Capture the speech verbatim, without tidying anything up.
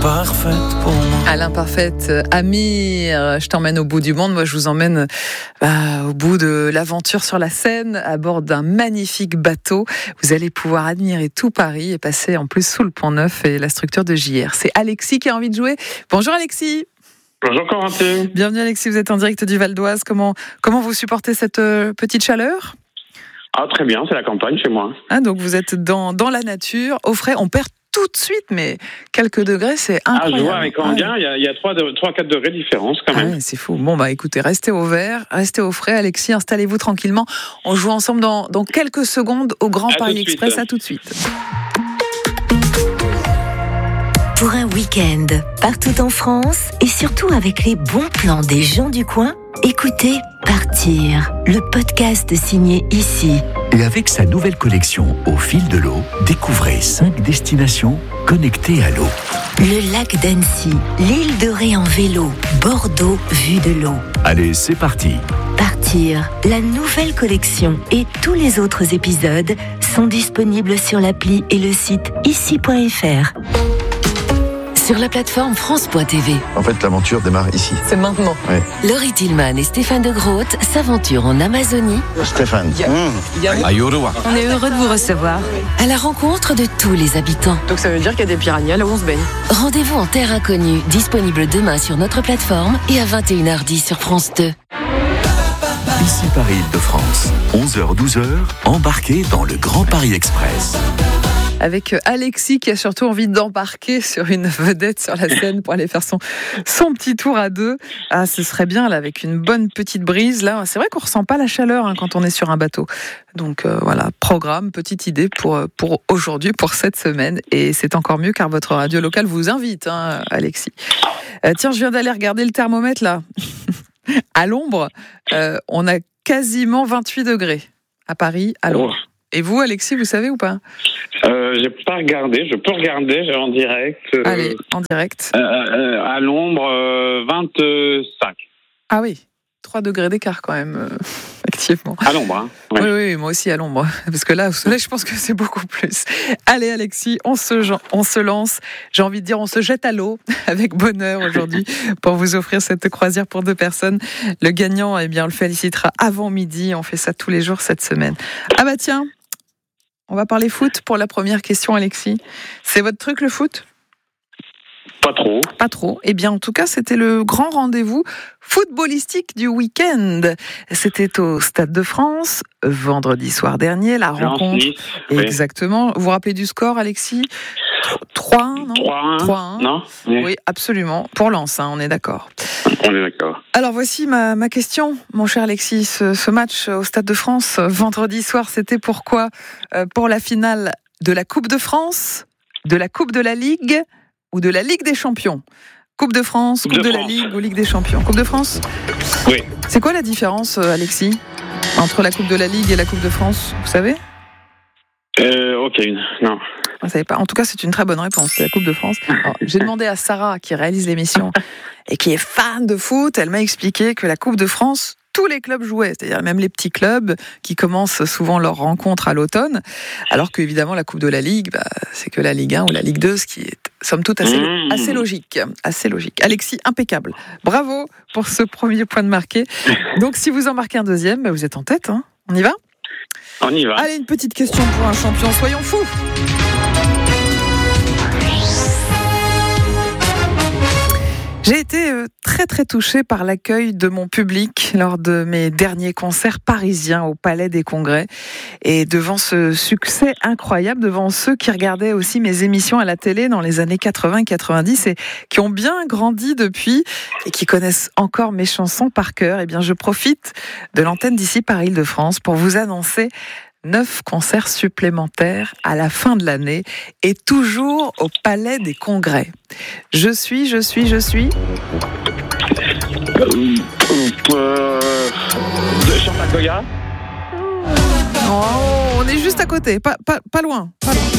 parfaite pour moi. À l'imparfaite, Amir, je t'emmène au bout du monde. Moi, je vous emmène bah, au bout de l'aventure sur la Seine, à bord d'un magnifique bateau. Vous allez pouvoir admirer tout Paris et passer en plus sous le Pont Neuf et la structure de J R. C'est Alexis qui a envie de jouer. Bonjour Alexis. Bonjour Corentin. Bienvenue Alexis, vous êtes en direct du Val d'Oise. Comment, comment vous supportez cette euh, petite chaleur ? Ah très bien, c'est la campagne chez moi. Ah, donc vous êtes dans, dans la nature, au frais, on perd tout de suite, mais quelques degrés, c'est incroyable. Ah, je vois avec Anguin, il ah, y a, a trois à quatre degrés de différence quand même. Ah, ouais, c'est fou. Bon, bah écoutez, restez au vert, restez au frais. Alexis, installez-vous tranquillement. On joue ensemble dans, dans quelques secondes au Grand à Paris Express. À tout de suite. Pour un week-end, partout en France, et surtout avec les bons plans des gens du coin, écoutez Partir, le podcast signé Ici. Et avec sa nouvelle collection Au fil de l'eau, découvrez cinq destinations connectées à l'eau. Le lac d'Annecy, l'île de Ré en vélo, Bordeaux vue de l'eau. Allez, c'est parti. Partir, la nouvelle collection et tous les autres épisodes sont disponibles sur l'appli et le site ici point f r. Sur la plateforme France point t v. En fait, l'aventure démarre ici. C'est maintenant. Ouais. Laurie Tillman et Stéphane de Groot s'aventurent en Amazonie. Stéphane. Mmh. On est heureux de vous recevoir. À la rencontre de tous les habitants. Donc ça veut dire qu'il y a des piranhas là où on se baigne. Rendez-vous en terre inconnue, disponible demain sur notre plateforme et à vingt et une heures dix sur France deux. Ici Paris Île-de-France, onze heures douze heures, embarquez dans le Grand Paris Express. Avec Alexis qui a surtout envie d'embarquer sur une vedette sur la Seine pour aller faire son, son petit tour à deux. Ah, ce serait bien là, avec une bonne petite brise. Là, c'est vrai qu'on ressent pas la chaleur hein, quand on est sur un bateau. Donc euh, voilà, programme, petite idée pour, pour aujourd'hui, pour cette semaine. Et c'est encore mieux car votre radio locale vous invite, hein, Alexis. Euh, tiens, je viens d'aller regarder le thermomètre là. À l'ombre, euh, on a quasiment vingt-huit degrés à Paris, à l'ombre. Oh. Et vous, Alexis, vous savez ou pas ? euh, J'ai pas regardé. Je peux regarder en direct. Euh, Allez, en direct. Euh, euh, à l'ombre, euh, vingt-cinq. Ah oui, trois degrés d'écart quand même, euh, effectivement. À l'ombre, hein. Ouais. Oui, oui, moi aussi à l'ombre. Parce que là, au soleil, je pense que c'est beaucoup plus. Allez, Alexis, on se, on se lance. J'ai envie de dire, on se jette à l'eau avec bonheur aujourd'hui pour vous offrir cette croisière pour deux personnes. Le gagnant, eh bien, on le félicitera avant midi. On fait ça tous les jours cette semaine. Ah bah tiens, on va parler foot pour la première question, Alexis. C'est votre truc, le foot ? Pas trop. Pas trop. Eh bien, en tout cas, c'était le grand rendez-vous footballistique du week-end. C'était au Stade de France, vendredi soir dernier, la rencontre. Nice, oui. Exactement. Vous vous rappelez du score, Alexis ? trois un, non ? trois un. trois un. Non ? Oui. oui, absolument. Pour Lens, hein, on est d'accord. On est d'accord. Alors voici ma, ma question, mon cher Alexis. Ce, ce match au Stade de France, vendredi soir, c'était pourquoi ? euh, Pour la finale de la Coupe de France, de la Coupe de la Ligue ou de la Ligue des Champions ? Coupe de France, Coupe, Coupe de, de France. La Ligue ou Ligue des Champions ? Coupe de France ? Oui. C'est quoi la différence, Alexis, entre la Coupe de la Ligue et la Coupe de France ? Vous savez ? Euh, aucune, non. Vous savez pas. En tout cas, c'est une très bonne réponse. C'est la Coupe de France. Alors, j'ai demandé à Sarah, qui réalise l'émission et qui est fan de foot, elle m'a expliqué que la Coupe de France, tous les clubs jouaient, c'est-à-dire même les petits clubs qui commencent souvent leur rencontre à l'automne, alors qu'évidemment la Coupe de la Ligue, bah, c'est que la Ligue un ou la Ligue deux, ce qui est somme toute assez, mmh. assez logique. Assez logique. Alexis, impeccable. Bravo pour ce premier point de marqué. Donc si vous en marquez un deuxième, bah, vous êtes en tête. Hein. On y va ? On y va. Allez, une petite question pour un champion, soyons fous. J'ai été très très touchée par l'accueil de mon public lors de mes derniers concerts parisiens au Palais des Congrès et devant ce succès incroyable, devant ceux qui regardaient aussi mes émissions à la télé dans les années quatre-vingts quatre-vingt-dix et qui ont bien grandi depuis et qui connaissent encore mes chansons par cœur, eh bien je profite de l'antenne d'ici Paris Île-de-France pour vous annoncer neuf concerts supplémentaires à la fin de l'année et toujours au Palais des Congrès. Je suis, je suis, je suis... Euh, euh, Chantal Goya. Oh, on est juste à côté, pas, pas, pas loin. Pas loin.